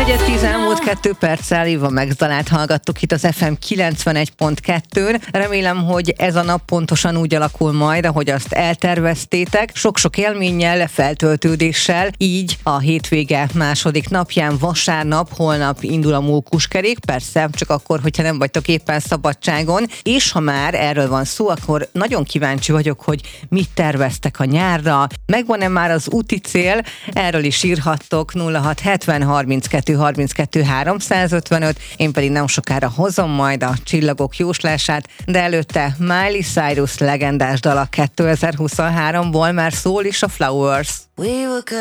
4:10 elmúlt 2 perccel Eva Max dalát hallgattuk itt az FM 91.2-n. Remélem, hogy ez a nap pontosan úgy alakul majd, ahogy azt elterveztétek. Sok-sok élménnyel, feltöltődéssel, így a hétvége második napján, vasárnap, holnap indul a mókuskerék, persze csak akkor, hogyha nem vagytok éppen szabadságon, és ha már erről van szó, akkor nagyon kíváncsi vagyok, hogy mit terveztek a nyárra, megvan-e már az úti cél, erről is írhattok 0670 32 32 355, én pedig nem sokára hozom majd a csillagok jóslását, de előtte Miley Cyrus legendás dala 2023-ból már szól is a Flowers.